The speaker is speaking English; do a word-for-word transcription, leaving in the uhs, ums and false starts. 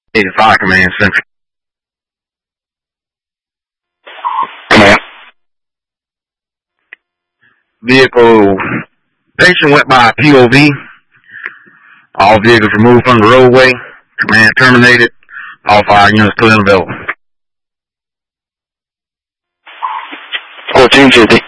eighty-five Command Central. Command. Vehicle, patient went by P O V. All vehicles removed from the roadway. Command terminated. All fire units still available. fourteen fifty.